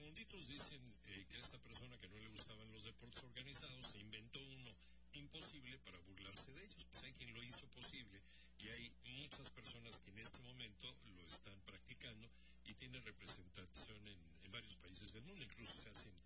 trotamunditos dicen que a esta persona que no le gustaban los deportes organizados se inventó uno imposible para burlarse de ellos. Pues hay quien lo hizo posible y hay muchas personas que en este momento lo están practicando y tiene representación en varios países del mundo. Incluso se hacen